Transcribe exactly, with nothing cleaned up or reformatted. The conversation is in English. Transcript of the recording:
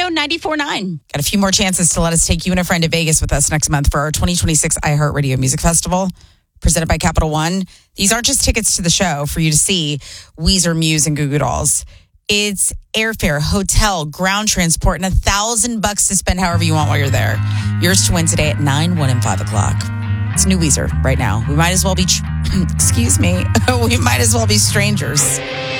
iHeartRadio ninety-four point nine. Got a few more chances to let us take you and a friend to Vegas with us next month for our twenty twenty-six iHeartRadio Music Festival, presented by Capital One. These aren't just tickets to the show for you to see Weezer, Muse, and Goo Goo Dolls. It's airfare, hotel, ground transport, and a thousand bucks to spend however you want while you're there. Yours to win today at nine, one, and five o'clock. It's new Weezer right now. We might as well be, tr- excuse me, we might as well be strangers.